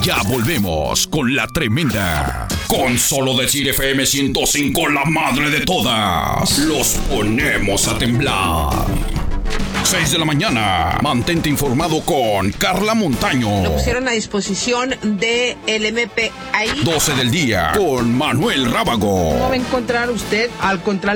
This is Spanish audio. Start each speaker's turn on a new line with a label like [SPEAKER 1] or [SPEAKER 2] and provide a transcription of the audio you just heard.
[SPEAKER 1] Ya volvemos con la tremenda. Con solo decir FM 105, la madre de todas. Los ponemos a temblar. 6 de la mañana. Mantente informado con Carla Montaño.
[SPEAKER 2] Lo pusieron a disposición de el MP ahí.
[SPEAKER 1] 12 del día con Manuel Rábago.
[SPEAKER 2] No va a encontrar usted, al contrario.